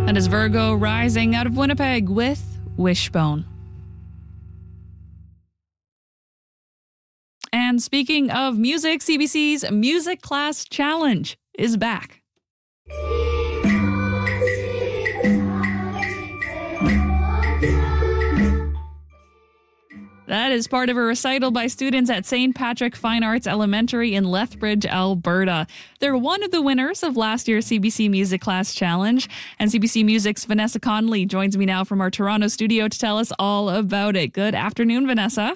That is Virgo Rising out of Winnipeg with Wishbone. And speaking of music, CBC's Music Class Challenge is back. That is part of a recital by students at St. Patrick Fine Arts Elementary in Lethbridge, Alberta. They're one of the winners of last year's CBC Music Class Challenge. And CBC Music's Vanessa Connolly joins me now from our Toronto studio to tell us all about it. Good afternoon, Vanessa.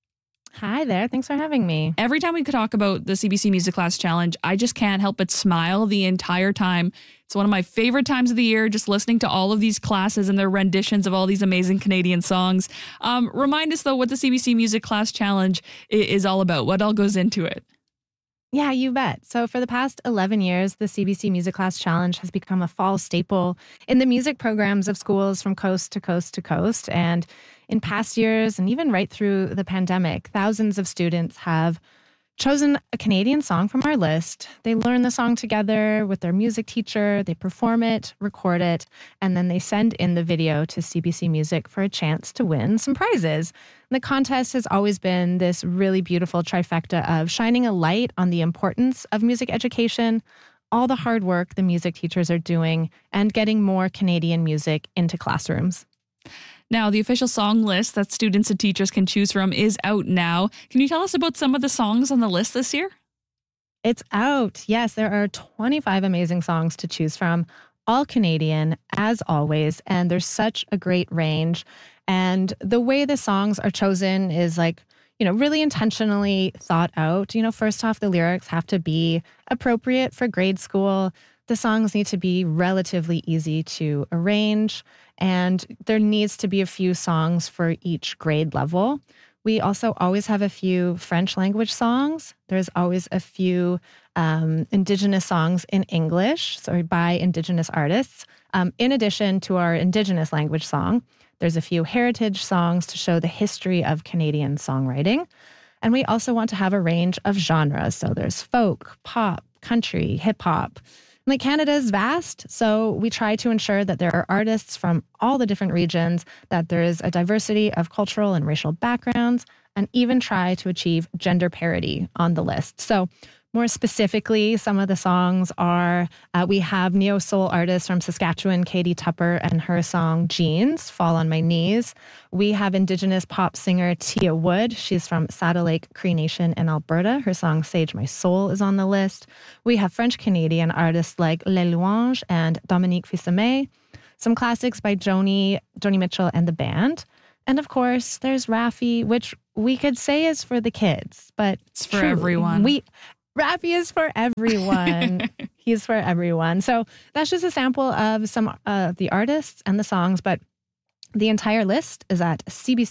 Hi there. Thanks for having me. Every time we could talk about the CBC Music Class Challenge, I just can't help but smile the entire time. It's one of my favorite times of the year, just listening to all of these classes and their renditions of all these amazing Canadian songs. Remind us, though, what the CBC Music Class Challenge is all about. What all goes into it? Yeah, you bet. So for the past 11 years, the CBC Music Class Challenge has become a fall staple in the music programs of schools from coast to coast to coast. And in past years, and even right through the pandemic, thousands of students have chosen a Canadian song from our list. They learn the song together with their music teacher, they perform it, record it, and then they send in the video to CBC Music for a chance to win some prizes. The contest has always been this really beautiful trifecta of shining a light on the importance of music education, all the hard work the music teachers are doing, and getting more Canadian music into classrooms. Now, the official song list that students and teachers can choose from is out now. Can you tell us about some of the songs on the list this year? It's out. Yes, there are 25 amazing songs to choose from, all Canadian, as always, and there's such a great range. And the way the songs are chosen is really intentionally thought out. First off, the lyrics have to be appropriate for grade school. The songs need to be relatively easy to arrange, and there needs to be a few songs for each grade level. We also always have a few French language songs. There's always a few Indigenous songs in English, so by Indigenous artists. In addition to our Indigenous language song, there's a few heritage songs to show the history of Canadian songwriting. And we also want to have a range of genres. So there's folk, pop, country, hip hop. Canada is vast, so we try to ensure that there are artists from all the different regions, that there is a diversity of cultural and racial backgrounds, and even try to achieve gender parity on the list. So more specifically, some of the songs are, we have neo-soul artist from Saskatchewan, Katie Tupper, and her song Jeans, Fall on My Knees. We have Indigenous pop singer Tia Wood. She's from Saddle Lake Cree Nation in Alberta. Her song Sage My Soul is on the list. We have French-Canadian artists like Les Louanges and Dominique Fils-Aimé. Some classics by Joni Mitchell and the band. And of course, there's Raffi, which we could say is for the kids, but it's for everyone. Raffi is for everyone. He's for everyone. So that's just a sample of some of the artists and the songs, but the entire list is at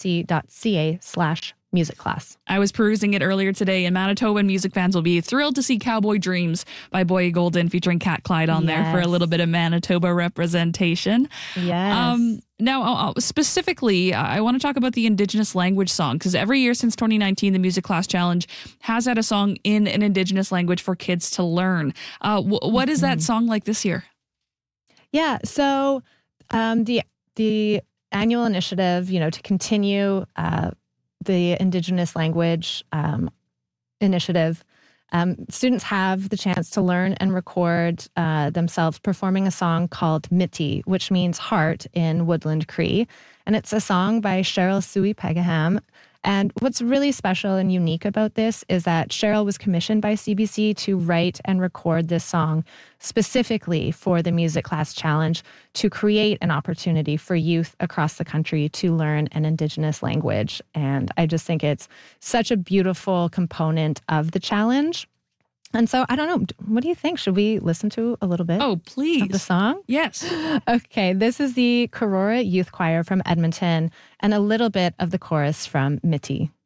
cbc.ca/music class. I was perusing it earlier today, and Manitoban music fans will be thrilled to see Cowboy Dreams by Boy Golden featuring Cat Clyde on there for a little bit of Manitoba representation. Yes. Now, specifically, I want to talk about the Indigenous language song, because every year since 2019, the Music Class Challenge has had a song in an Indigenous language for kids to learn. What is that song like this year? Yeah, so the annual initiative, to continue the Indigenous language initiative, students have the chance to learn and record themselves performing a song called Miti, which means heart in Woodland Cree. And it's a song by Cheryl Sui Pegaham. And what's really special and unique about this is that Cheryl was commissioned by CBC to write and record this song specifically for the Music Class Challenge to create an opportunity for youth across the country to learn an Indigenous language. And I just think it's such a beautiful component of the challenge. And so, I don't know, what do you think? Should we listen to a little bit? Oh, please. Of the song? Yes. Okay, this is the Karora Youth Choir from Edmonton and a little bit of the chorus from Miti.